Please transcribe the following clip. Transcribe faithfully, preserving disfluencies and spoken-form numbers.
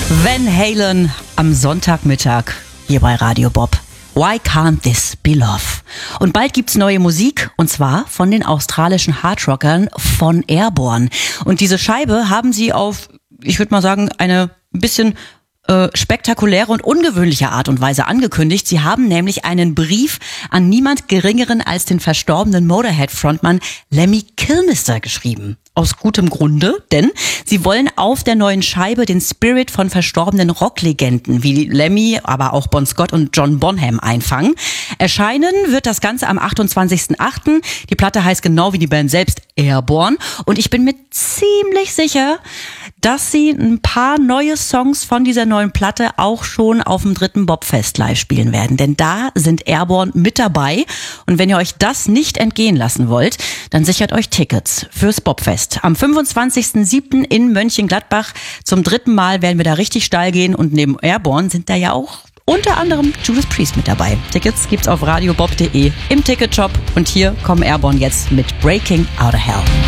Van Halen am Sonntagmittag hier bei Radio Bob. Why Can't This Be Love? Und bald gibt's neue Musik, und zwar von den australischen Hardrockern von Airborne. Und diese Scheibe haben sie auf, ich würde mal sagen, eine bisschen äh, spektakuläre und ungewöhnliche Art und Weise angekündigt. Sie haben nämlich einen Brief an niemand Geringeren als den verstorbenen Motorhead-Frontmann Lemmy Kilmister geschrieben. Aus gutem Grunde, denn sie wollen auf der neuen Scheibe den Spirit von verstorbenen Rocklegenden wie Lemmy, aber auch Bon Scott und John Bonham einfangen. Erscheinen wird das Ganze am achtundzwanzigsten achten Die Platte heißt genau wie die Band selbst Airborne. Und ich bin mir ziemlich sicher, dass sie ein paar neue Songs von dieser neuen Platte auch schon auf dem dritten Bobfest live spielen werden. Denn da sind Airborne mit dabei. Und wenn ihr euch das nicht entgehen lassen wollt, dann sichert euch Tickets fürs Bobfest. Am fünfundzwanzigsten siebten in Mönchengladbach. Zum dritten Mal werden wir da richtig steil gehen. Und neben Airborne sind da ja auch unter anderem Judas Priest mit dabei. Tickets gibt's auf radiobob punkt de im Ticketshop. Und hier kommen Airborne jetzt mit Breaking Out of Hell.